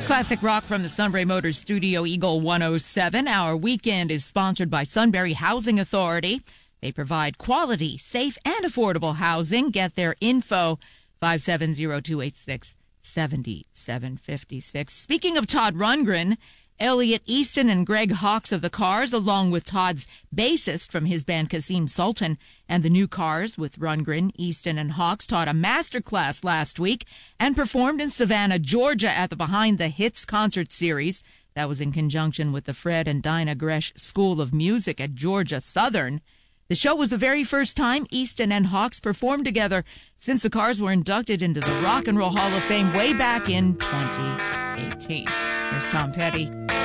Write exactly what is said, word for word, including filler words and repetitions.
Classic rock from the Sunbury Motors Studio, Eagle one oh seven. Our weekend is sponsored by Sunbury Housing Authority. They provide quality, safe, and affordable housing. Get their info, five seven zero, two eight six, seven seven five six. Speaking of Todd Rundgren, Elliot Easton and Greg Hawkes of the Cars, along with Todd's bassist from his band Kasim Sultan, and the new Cars with Rundgren, Easton, and Hawkes, taught a master class last week and performed in Savannah, Georgia at the Behind the Hits concert series. That was in conjunction with the Fred and Dinah Gresh School of Music at Georgia Southern. The show was the very first time Easton and Hawkes performed together since the Cars were inducted into the Rock and Roll Hall of Fame way back in twenty eighteen. Here's Tom Petty.